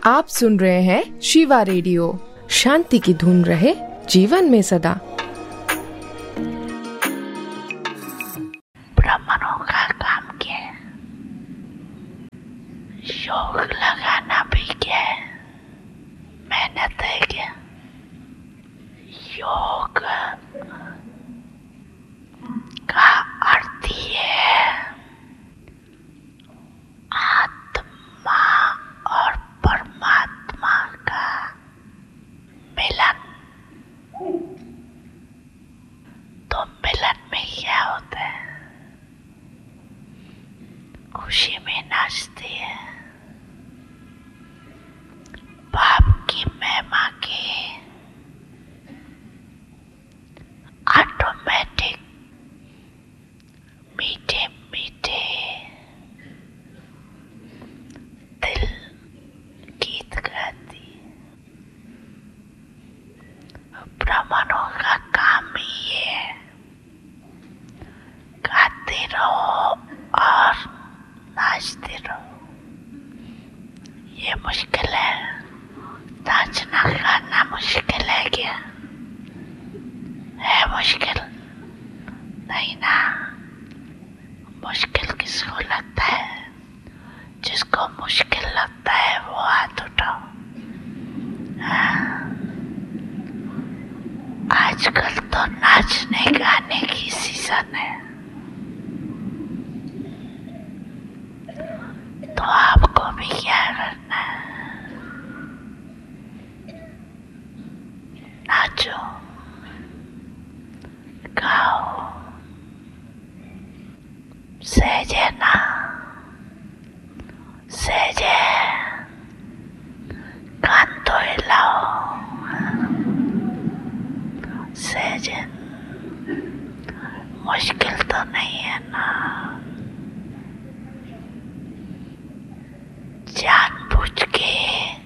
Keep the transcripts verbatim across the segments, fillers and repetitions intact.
आप सुन रहे हैं शिवा रेडियो। शांति की धुन रहे जीवन में सदा। ब्राह्मणों का काम क्या है? योग लगाना भी क्या है? मेहनत है क्या? योग का अर्थ है आत्मा और परमात्मा का मिलन। तो मिलन में क्या होता है? खुशी में नाचते हैं, बाप की महिमा के ऑटोमेटिक मीठे मीठे दिल गीत गाती। ब्राह्मणों का काम ही है, गाते रहो और नाचते रहो। ये मुश्किल है? नाचना गाना मुश्किल है क्या? है मुश्किल? नहीं ना। मुश्किल किसको लगता है? जिसको मुश्किल लगता है वो हाथ उठाओ। हाँ। आजकल तो नाचने गाने की सीजन है, तो आपको भी क्या करना है? नाचो, गाओ, सहजे ना सहजे कान तो हिलाओ, सहजे। मुश्किल तो नहीं है ना। जानबूझ के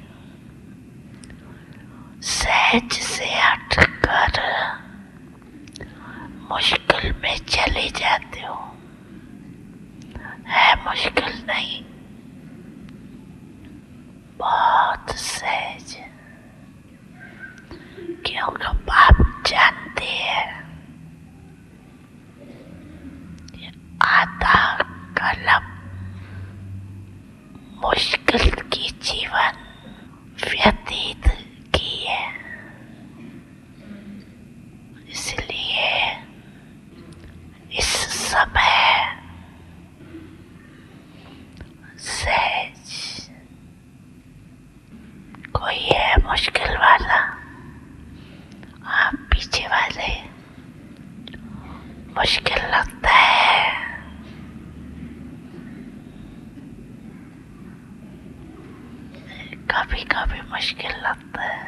सहज से हटकर मुश्किल में चले जाते हो। है मुश्किल नहीं, बहुत सहज। क्योंकि बाप जानते हैं आधा कलम मुश्किल की जीवन व्यतीत की है। इसलिए इस समय सहज। कोई है मुश्किल वाला? आप पीछे वाले मुश्किल लगता है? कभी कभी मुश्किल लगता है।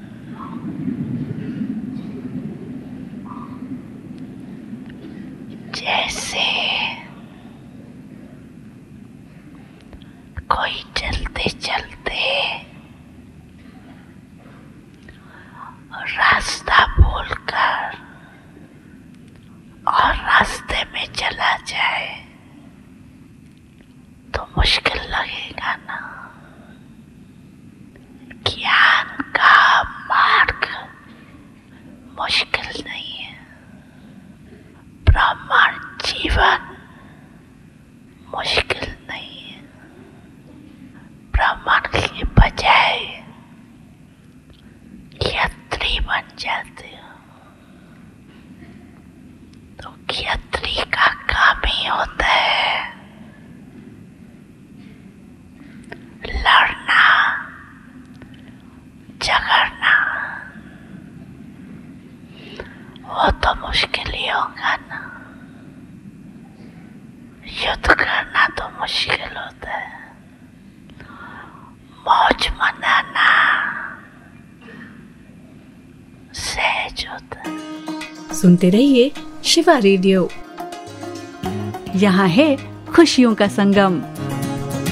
जैसे कोई चलते चलते रास्ता भूलकर और रास्ते में चला जाए तो मुश्किल लगेगा ना। ज्ञान का मार्ग मुश्किल नहीं है। ब्राह्मण जीवन मुश्किल नहीं है। ब्राह्मण के बजाय यात्री बन जाते हो। तो यात्री का काम ही होता है लड़ना, झगड़ना। वो तो मुश्किल ही होगा ना। युद्ध करना तो मुश्किल होता है, मौज मनाना सहज होता है। सुनते रहिए शिवा रेडियो। यहाँ है खुशियों का संगम।